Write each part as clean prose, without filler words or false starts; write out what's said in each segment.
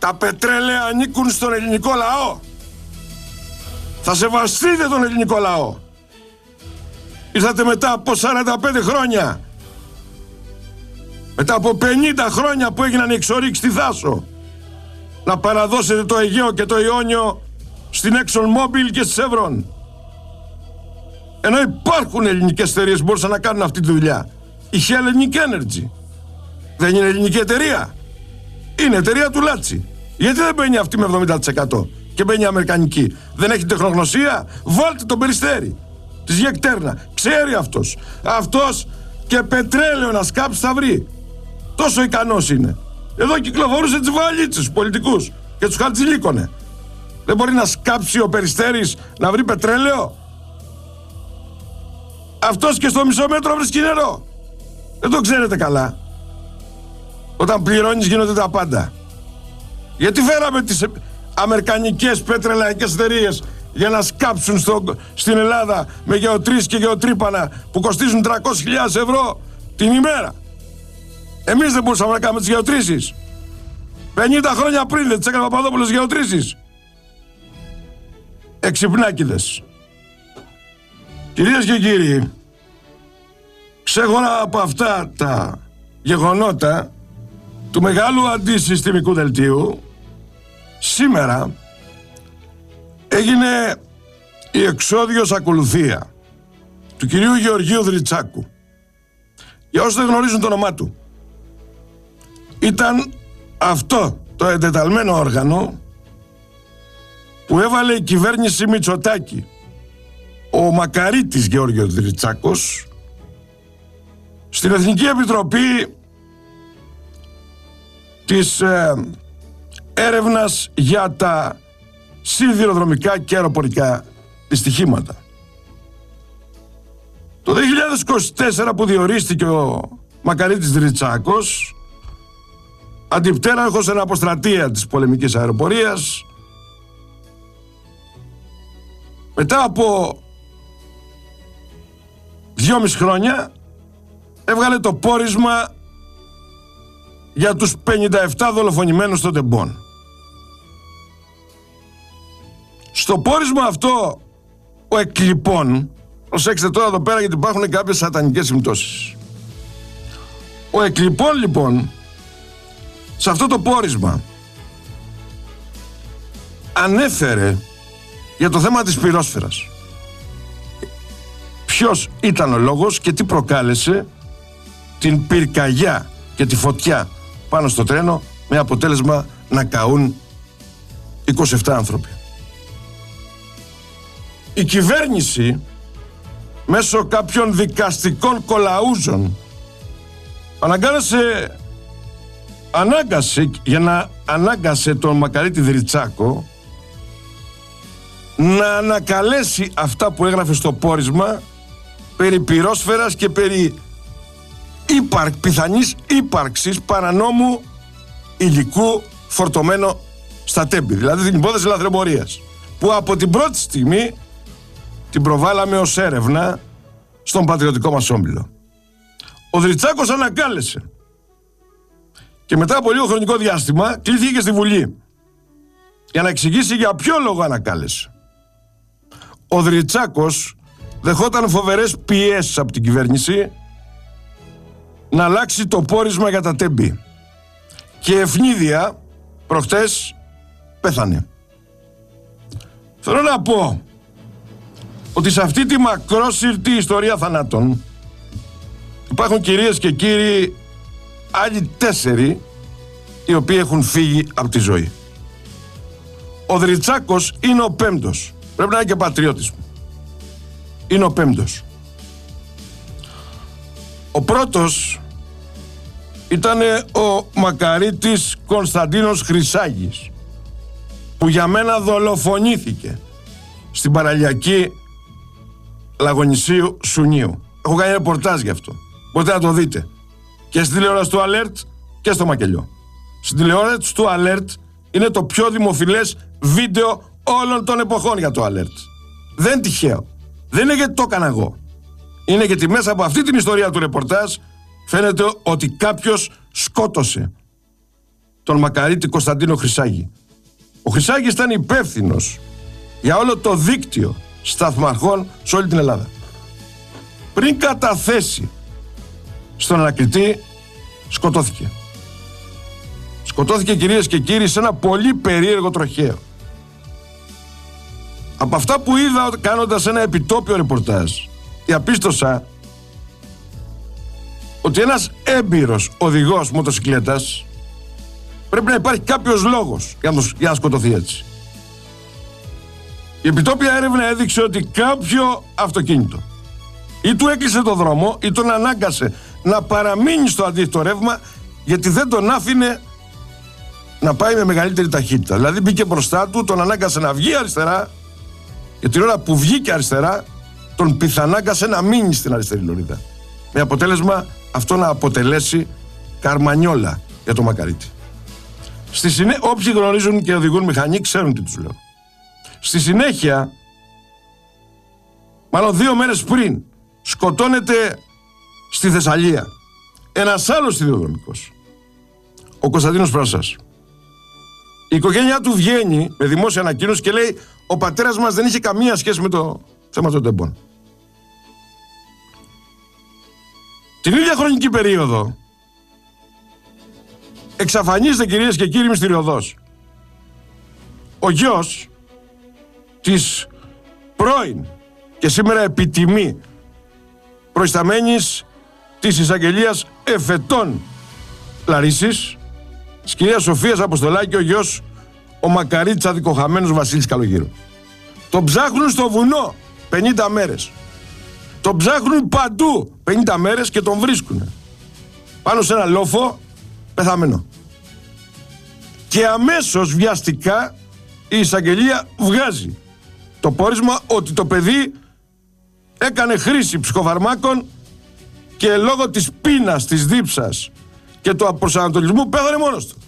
Τα πετρέλαια ανήκουν στον ελληνικό λαό. Θα σεβαστείτε τον ελληνικό λαό. Ήρθατε μετά από 45 χρόνια. Μετά από 50 χρόνια που έγιναν οι εξορίξεις στη Θάσο, να παραδώσετε το Αιγαίο και το Ιόνιο στην ExxonMobil και στη Chevron. Ενώ υπάρχουν ελληνικές εταιρείες που μπορούσαν να κάνουν αυτή τη δουλειά. Η Hellenic Energy δεν είναι ελληνική εταιρεία? Είναι εταιρεία του Λάτσι. Γιατί δεν μπαίνει αυτή με 70% και μπαίνει η αμερικανική? Δεν έχει τεχνογνωσία? Βάλτε τον Περιστέρι της Γεκτέρνα. Ξέρει αυτός. Αυτός και πετρέλαιο να σκάψει θα βρει. Τόσο ικανός είναι. Εδώ κυκλοφορούσε τις βαλίτσες, πολιτικούς, και τους χαρτζηλίκωνε. Δεν μπορεί να σκάψει ο Περιστέρης να βρει πετρέλαιο? Αυτός και στο μισό μέτρο βρίσκει νερό. Δεν το ξέρετε καλά? Όταν πληρώνεις γίνονται τα πάντα. Γιατί φέραμε τις αμερικανικές πετρελαϊκές εταιρείες για να σκάψουν στην Ελλάδα με γεωτρήσεις και γεωτρύπανα που κοστίζουν 300.000 ευρώ την ημέρα? Εμείς δεν μπορούσαμε να κάνουμε τις γεωτρήσεις? 50 χρόνια πριν δεν τις έκανε ο Παπαδόπουλος γεωτρήσεις? Εξυπνάκηδες. Κυρίες και κύριοι, ξέχωρα από αυτά τα γεγονότα του μεγάλου αντισυστημικού δελτίου, σήμερα έγινε η εξώδιος ακολουθία του κυρίου Γεωργίου Δριτσάκου. Για όσοι δεν γνωρίζουν το όνομά του, ήταν αυτό το εντεταλμένο όργανο που έβαλε η κυβέρνηση Μητσοτάκη, ο μακαρίτης Γεώργιος Δριτσάκος, στην Εθνική Επιτροπή της έρευνας για τα σιδηροδρομικά και αεροπορικά δυστυχήματα. Το 2024 που διορίστηκε ο μακαρίτης Δριτσάκος αντιπτέραρχος εν αποστρατεία της πολεμικής αεροπορίας, μετά από 2,5 χρόνια έβγαλε το πόρισμα για τους 57 δολοφονημένους στο Τεμπόν. Στο πόρισμα αυτό ο Εκλειπών, προσέξτε τώρα εδώ πέρα γιατί υπάρχουν κάποιες σατανικές συμπτώσεις. Ο Εκλειπών λοιπόν σε αυτό το πόρισμα ανέφερε για το θέμα της πυρόσφαιρας. Ποιος ήταν ο λόγος και τι προκάλεσε την πυρκαγιά και τη φωτιά πάνω στο τρένο, με αποτέλεσμα να καούν 27 άνθρωποι. Η κυβέρνηση μέσω κάποιων δικαστικών κολαούζων ανάγκασε τον μακαρίτη Δριτσάκο να ανακαλέσει αυτά που έγραφε στο πόρισμα περί πυρόσφαιρας και περί πιθανής ύπαρξης παρανόμου υλικού φορτωμένο στα Τέμπη, δηλαδή την υπόθεση λαθρεμπορίας, που από την πρώτη στιγμή την προβάλαμε ως έρευνα στον πατριωτικό μας όμιλο. Ο Δριτσάκος ανακάλεσε και μετά από λίγο χρονικό διάστημα κλήθηκε και στη Βουλή για να εξηγήσει για ποιο λόγο ανακάλεσε. Ο Δριτσάκος δεχόταν φοβερές πιέσεις από την κυβέρνηση να αλλάξει το πόρισμα για τα Τέμπη και ευνίδια προχτές πέθανε. Θέλω να πω ότι σε αυτή τη μακρόσυρτη ιστορία θανάτων υπάρχουν, κυρίες και κύριοι, άλλοι 4 οι οποίοι έχουν φύγει από τη ζωή. Ο Δριτσάκος είναι ο 5ος. Πρέπει να είναι και πατριώτης μου. Είναι ο 5ος. Ο πρώτος ήταν ο μακαρίτης Κωνσταντίνος Χρυσάγης, που για μένα δολοφονήθηκε στην παραλιακή Λαγονισίου Σουνίου. Έχω κάνει ρεπορτάζ γι' αυτό. Μπορείτε να το δείτε και στην τηλεόραση του Alert και στο Μακελιό. Στην τηλεόραση του Alert είναι το πιο δημοφιλές βίντεο όλων των εποχών για το Alert. Δεν τυχαίο. Δεν είναι γιατί το έκανα εγώ. Είναι γιατί μέσα από αυτή την ιστορία του ρεπορτάζ φαίνεται ότι κάποιος σκότωσε τον Μακαρίτη Κωνσταντίνο Χρυσάγη. Ο Χρυσάγης ήταν υπεύθυνος για όλο το δίκτυο σταθμαρχών σε όλη την Ελλάδα. Πριν καταθέσει στον ανακριτή, σκοτώθηκε. Σκοτώθηκε, κυρίες και κύριοι, σε ένα πολύ περίεργο τροχαίο. Από αυτά που είδα κάνοντας ένα επιτόπιο ρεπορτάζ, διαπίστωσα ότι ένας έμπειρος οδηγός μοτοσικλέτας πρέπει να υπάρχει κάποιος λόγος για να σκοτωθεί έτσι. Η επιτόπια έρευνα έδειξε ότι κάποιο αυτοκίνητο ή του έκλεισε το δρόμο ή τον ανάγκασε να παραμείνει στο αντίθετο ρεύμα, γιατί δεν τον άφηνε να πάει με μεγαλύτερη ταχύτητα. Δηλαδή μπήκε μπροστά του, τον ανάγκασε να βγει αριστερά, και την ώρα που βγήκε αριστερά τον πιθανάγκασε να μείνει στην αριστερή λωρίδα. Με αποτέλεσμα αυτό να αποτελέσει καρμανιόλα για το Μακαρίτη. Όποιοι γνωρίζουν και οδηγούν μηχανή ξέρουν τι τους λέω. Στη συνέχεια, μάλλον 2 μέρες πριν, σκοτώνεται στη Θεσσαλία ένας άλλος σιδηροδρομικός, ο Κωνσταντίνος Πράσας. Η οικογένειά του βγαίνει με δημόσια ανακοίνωση και λέει: ο πατέρας μας δεν είχε καμία σχέση με το θέμα των τεμπών. Την ίδια χρονική περίοδο εξαφανίζεται, κυρίες και κύριοι, μυστηριωδώς ο γιος της πρώην και σήμερα επιτιμή προϊσταμένης της εισαγγελίας εφετών Λαρίσης, της κυρίας Σοφίας Αποστολάκη, ο γιος ο Μακαρίτης αδικοχαμένος Βασίλης Καλογύρου. Τον ψάχνουν στο βουνό 50 μέρες. Τον ψάχνουν παντού 50 μέρες και τον βρίσκουν πάνω σε ένα λόφο πεθαμένο. Και αμέσως βιαστικά η εισαγγελία βγάζει το πόρισμα ότι το παιδί έκανε χρήση ψυχοφαρμάκων και λόγω της πείνας, της δίψας και του απροσανατολισμού πέθανε μόνος του.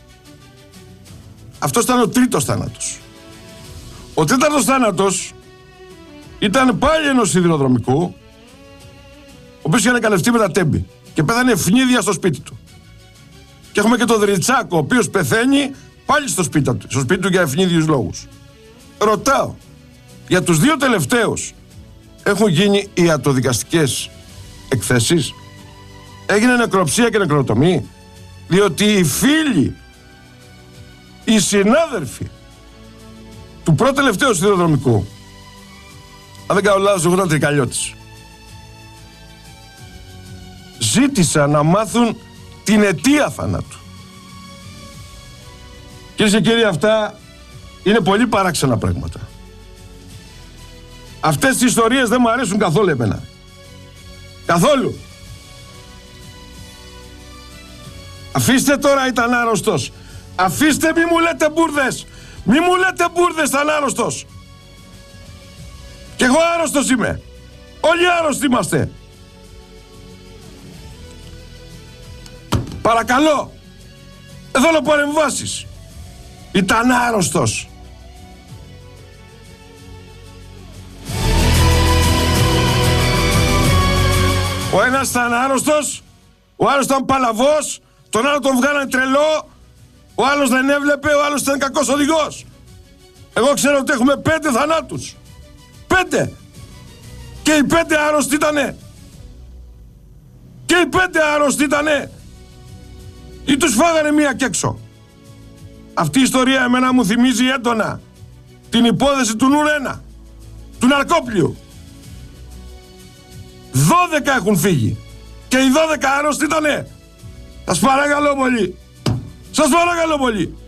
Αυτός ήταν ο τρίτος θάνατος. Ο τέταρτος θάνατος ήταν πάλι ενός σιδηροδρομικού, ο οποίος είχε ανακαλυφθεί με τα τέμπη και πέθανε ευνίδια στο σπίτι του. Και έχουμε και τον Δριτσάκο, ο οποίος πεθαίνει πάλι στο σπίτι του για ευνίδιους λόγους. Ρωτάω, για τους 2 τελευταίους έχουν γίνει ιατροδικαστικές εκθέσεις? Έγινε νεκροψία και νεκροτομή? Διότι οι φίλοι, οι συνάδελφοι του πρώτου τελευταίου σιδηροδρομικού, αν δεν κάνω λάθος, εγώ ήταν Τρικαλιώτης, ζήτησαν να μάθουν την αιτία θανάτου. Κυρίες και κύριοι, αυτά είναι πολύ παράξενα πράγματα. Αυτές τις ιστορίες δεν μου αρέσουν καθόλου εμένα. Καθόλου. Αφήστε τώρα, ήταν άρρωστος. Αφήστε, μη μου λέτε μπουρδες. Μη μου λέτε μπουρδες, ήταν άρρωστος. Και εγώ άρρωστος είμαι. Όλοι άρρωστοι είμαστε. Παρακαλώ. Δεν θέλω παρεμβάσεις. Ήταν άρρωστος. Ο ένας ήταν άρρωστος, ο άλλος ήταν παλαβός, τον άλλο τον βγάλανε τρελό, ο άλλος δεν έβλεπε, ο άλλος ήταν κακός οδηγός. Εγώ ξέρω ότι έχουμε 5 θανάτους. 5! Και οι 5 άρρωστοι ήτανε. Και οι 5 άρρωστοι ήτανε. Ή τους φάγανε μία κι έξω. Αυτή η ιστορία εμένα μου θυμίζει έντονα την υπόθεση του Νουρένα, του Ναρκόπλιου. 12 έχουν φύγει και οι 12 άρρωστοι ήτανε. Σας παρακαλώ πολύ. Σας παρακαλώ πολύ.